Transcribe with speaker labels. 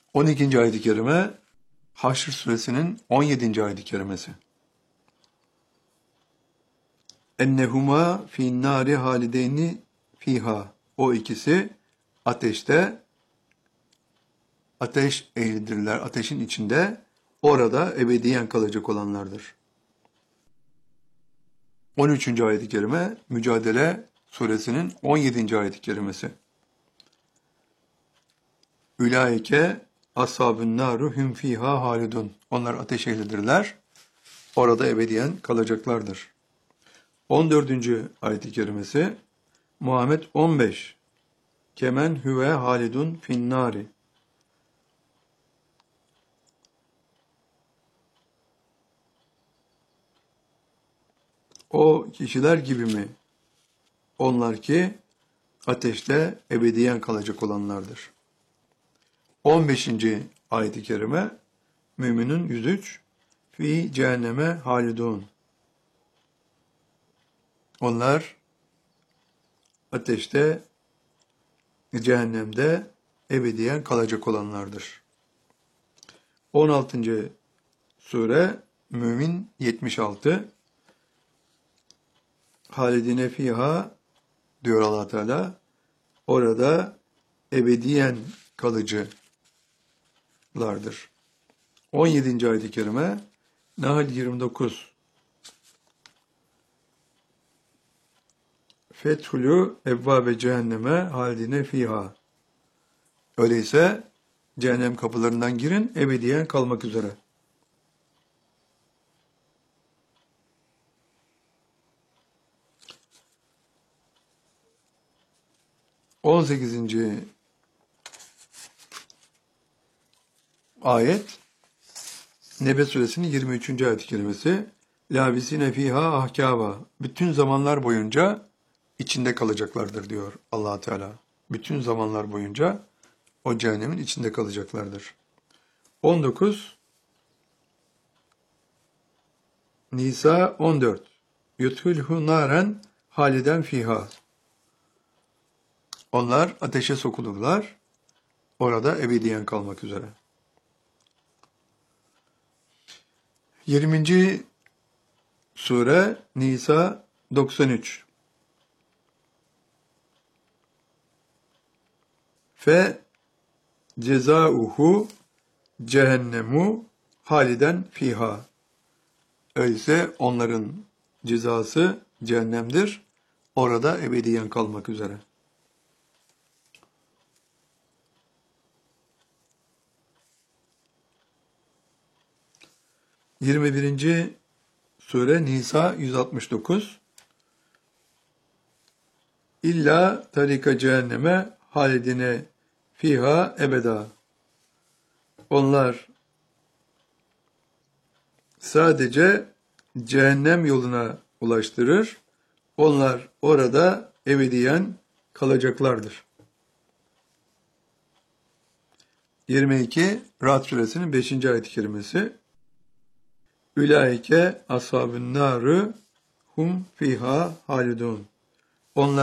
Speaker 1: 12. ayet-i kerime Haşr suresinin 17. ayet-i kerimesi. Ennehuma fin nari halideyni fiha. O ikisi ateşte, ateş ehlidirler. Ateşin içinde orada ebediyen kalacak olanlardır. 13. ayet-i kerime Mücadele suresinin 17. ayet-i kerimesi. Ülaike ashabun naru hum fiha halidun. Onlar ateş ehlidirler. Orada ebediyen kalacaklardır. 14. ayet-i kerimesi Muhammed 15. Kemen huve halidun finnari. O kişiler gibi mi? Onlar ki ateşte ebediyen kalacak olanlardır. 15. ayet-i kerime Müminun 103. Fi cehenneme halidun. Onlar ateşte, cehennemde ebediyen kalacak olanlardır. 16. sure Mümin 76. Halidine fiha diyor Allah Teala. Orada ebediyen kalıcılardır. 17. ayet-i kerime Nahl 29. Fethulü evvabe cehenneme halidine fiha. Öyleyse cehennem kapılarından girin, ebediyen kalmak üzere. 18. ayet Nebe suresinin 23. ayet-i kerimesi Labisine fiha ahkâba. Bütün zamanlar boyunca içinde kalacaklardır diyor Allah Teala. Bütün zamanlar boyunca o cehennemin içinde kalacaklardır. 19. Nisa 14. Yuthulhu naren haliden fiha. Onlar ateşe sokulurlar, orada ebediyen kalmak üzere. 20. sure Nisa 93. Fe cezauhu cehennemu haliden fiha. Öyleyse onların cezası cehennemdir, orada ebediyen kalmak üzere. 21. sure Nisa 169. İlla tarika cehenneme halidine fiha ebeda. Onlar sadece cehennem yoluna ulaştırır. Onlar orada ebediyen kalacaklardır. 22. Ra'd suresinin 5. ayet-i kerimesi Ülaike ashabun narı hum fiha halidun. Onlar